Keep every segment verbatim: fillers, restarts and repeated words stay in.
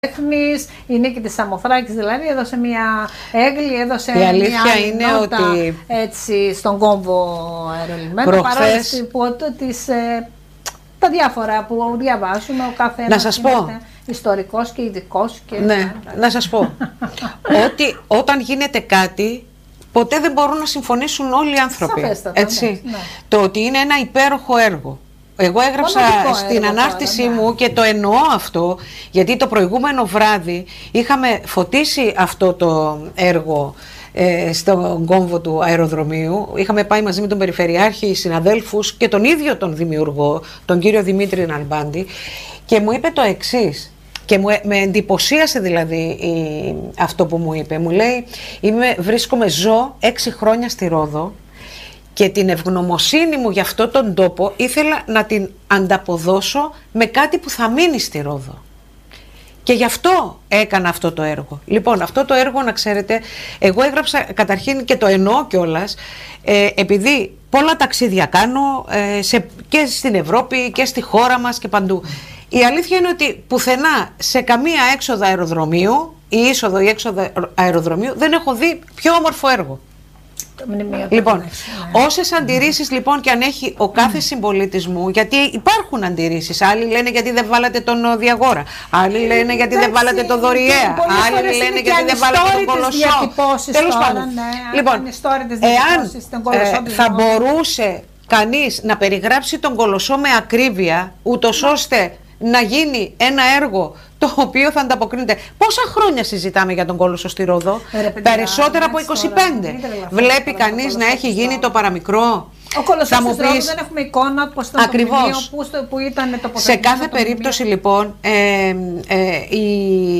Τέχνης, η Νίκη της Σαμοθράκης δηλαδή έδωσε μια έγκλη, έδωσε η αλήθεια μια είναι νότα, ότι έτσι, στον κόμβο αερολιμμένο, προχθές... παρόλο που τις, ε, τα διάφορα που διαβάζουμε, ο καθένας να σας πω. ιστορικός και ειδικός. Και... Ναι, να σας πω ότι όταν γίνεται κάτι ποτέ δεν μπορούν να συμφωνήσουν όλοι οι άνθρωποι. Σαφέστατα, έτσι. ναι. Το ότι είναι ένα υπέροχο έργο. Εγώ έγραψα Μοναδικό στην έργο ανάρτησή τώρα, ναι. μου και το εννοώ αυτό, γιατί το προηγούμενο βράδυ είχαμε φωτίσει αυτό το έργο ε, στον κόμβο του αεροδρομίου. Είχαμε πάει μαζί με τον Περιφερειάρχη, συναδέλφους και τον ίδιο τον δημιουργό, τον κύριο Δημήτρη Ναλμπάντη, και μου είπε το εξής. Και μου, με εντυπωσίασε δηλαδή η, αυτό που μου είπε. Μου λέει, είμαι, βρίσκομαι, ζω έξι χρόνια στη Ρόδο και την ευγνωμοσύνη μου για αυτόν τον τόπο ήθελα να την ανταποδώσω με κάτι που θα μείνει στη Ρόδο. Και γι' αυτό έκανα αυτό το έργο. Λοιπόν, αυτό το έργο, να ξέρετε, εγώ έγραψα καταρχήν και το εννοώ κιόλας, ε, επειδή πολλά ταξίδια κάνω ε, σε, και στην Ευρώπη και στη χώρα μας και παντού. Η αλήθεια είναι ότι πουθενά σε καμία έξοδο αεροδρομίου, η είσοδο ή έξοδο αεροδρομίου, δεν έχω δει πιο όμορφο έργο. Λοιπόν, ναι. Όσες αντιρρήσεις λοιπόν και αν έχει ο κάθε mm. συμπολίτης μου, γιατί υπάρχουν αντιρρήσεις, άλλοι λένε γιατί δεν βάλατε τον Διαγόρα, άλλοι λένε γιατί δεν βάλατε τον Δωριέα, άλλοι λένε γιατί δεν βάλατε τον Κολοσσό. Τέλος πάντων, ναι, λοιπόν, εάν ε, θα μπορούσε κανείς να περιγράψει τον Κολοσσό με ακρίβεια, ούτως ώστε να γίνει ένα έργο το οποίο θα ανταποκρίνεται. Πόσα χρόνια συζητάμε για τον Κόλοσσο στη Ρόδο? Περισσότερα από είκοσι πέντε. Βλέπει κανείς να έχει γίνει το παραμικρό? Ο Κολοσσός της Ρόδου δεν έχουμε εικόνα πως ήταν ακριβώς. Το μνημείο, που, στο, που ήταν τοποθετημένο. Σε κάθε περίπτωση λοιπόν ε, ε, η,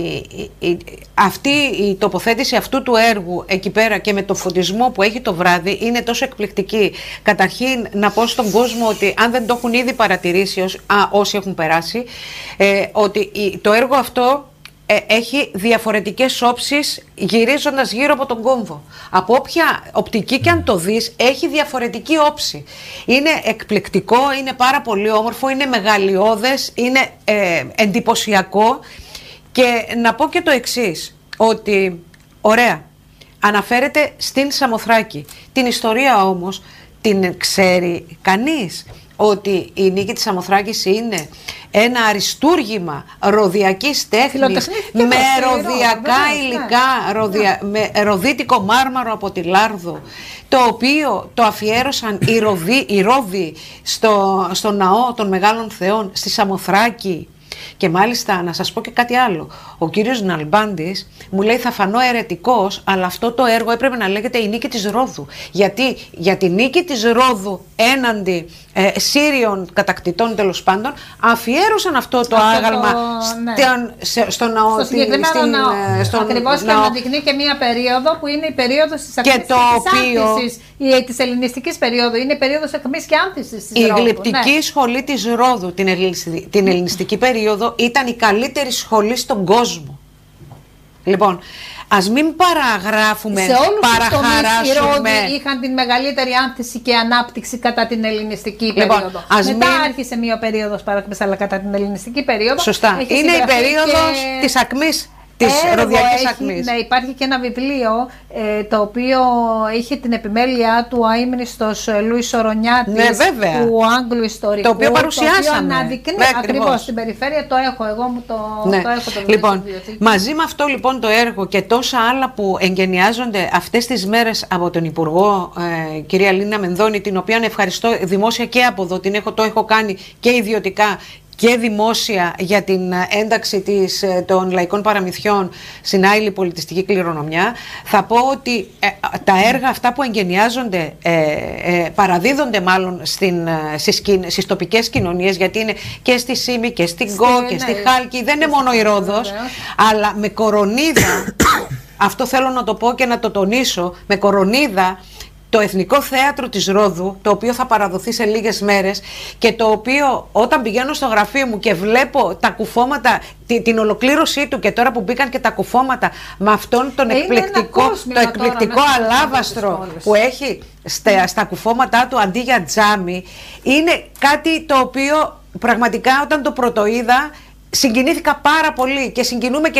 η, αυτή η τοποθέτηση αυτού του έργου εκεί πέρα και με το φωτισμό που έχει το βράδυ είναι τόσο εκπληκτική. Καταρχήν να πω στον κόσμο ότι αν δεν το έχουν ήδη παρατηρήσει ως, α, όσοι έχουν περάσει, ε, ότι η, το έργο αυτό έχει διαφορετικές όψεις γυρίζοντας γύρω από τον κόμβο. Από όποια οπτική και αν το δεις, έχει διαφορετική όψη. Είναι εκπληκτικό, είναι πάρα πολύ όμορφο, είναι μεγαλειώδες, είναι ε, εντυπωσιακό. Και να πω και το εξής, ότι ωραία, αναφέρεται στην Σαμοθράκη. Την ιστορία όμως την ξέρει κανείς? Ότι η Νίκη της Σαμοθράκης είναι ένα αριστούργημα ροδιακής τέχνης με ροδιακά υλικά, ροδια, με ροδίτικο μάρμαρο από τη Λάρδο, το οποίο το αφιέρωσαν οι, ροδί, οι Ρώδοι στο, στο ναό των Μεγάλων Θεών στη Σαμοθράκη. Και μάλιστα να σας πω και κάτι άλλο. Ο κύριος Ναλμπάντης μου λέει, θα φανώ αιρετικός, αλλά αυτό το έργο έπρεπε να λέγεται η Νίκη της Ρόδου. Γιατί για τη νίκη της Ρόδου έναντι ε, Σύριων κατακτητών, τέλος πάντων, αφιέρωσαν αυτό το αυτό άγαλμα το, ναι. στον, στο ναό. Στο συγκεκριμένο ναό. Στον Ακριβώς, ναό. Και αναδεικνύει και μία περίοδο που είναι η περίοδος της αχμής και, και άνθησης, η, της ελληνιστικής περίοδου. Είναι η περίοδος αχμής και άνθησης της η Ρόδου. Η γλυπτική ναι. σχολή της Ρόδου την, ελληνιστική, την ελληνιστική περίοδο ήταν η καλύτερη σχολή στον κόσμο. Λοιπόν, ας μην παραγράφουμε, σε όλους παραχαράσουμε. Τους τομείς, οι Ρώδοι είχαν την μεγαλύτερη άνθηση και ανάπτυξη κατά την ελληνιστική λοιπόν, περίοδο. Μετά μην... άρχισε μία περίοδος παράκμης, αλλά κατά την ελληνιστική περίοδο. Σωστά. Είναι η περίοδος και... της ακμής. Της ροδιακής ακμής. Ναι, υπάρχει και ένα βιβλίο ε, το οποίο είχε την επιμέλεια του αείμνηστος Λούις Σορονιάτης, ναι, βέβαια. του Άγγλου ιστορικού, το οποίο παρουσιάσαμε. Το οποίο αναδεικνύει ναι, ακριβώς στην περιφέρεια, το έχω εγώ μου το, ναι. το έχω το βιβλίο. Λοιπόν, μαζί με αυτό λοιπόν το έργο και τόσα άλλα που εγκαινιάζονται αυτές τις μέρες από τον Υπουργό ε, κυρία Λίνα Μενδώνη, την οποία ευχαριστώ δημόσια και από εδώ, την έχω, το έχω κάνει και ιδιωτικά και δημόσια για την ένταξη της, των λαϊκών παραμυθιών στην άειλη πολιτιστική κληρονομιά, θα πω ότι ε, τα έργα αυτά που εγκαινιάζονται, ε, ε, παραδίδονται μάλλον στην, στις, στις τοπικές κοινωνίες, γιατί είναι και στη Σύμη και στην Γκο και ναι, στη Χάλκη, δεν είναι μόνο η Ρόδος, αλλά με κορονίδα, αυτό θέλω να το πω και να το τονίσω, με κορονίδα το Εθνικό Θέατρο της Ρόδου, το οποίο θα παραδοθεί σε λίγες μέρες και το οποίο όταν πηγαίνω στο γραφείο μου και βλέπω τα κουφώματα, την, την ολοκλήρωσή του και τώρα που μπήκαν και τα κουφώματα με αυτόν τον εκπληκτικό, το εκπληκτικό αλάβαστρο που έχει στα, στα κουφώματά του αντί για τζάμι, είναι κάτι το οποίο πραγματικά όταν το πρωτοείδα συγκινήθηκα πάρα πολύ και συγκινούμε και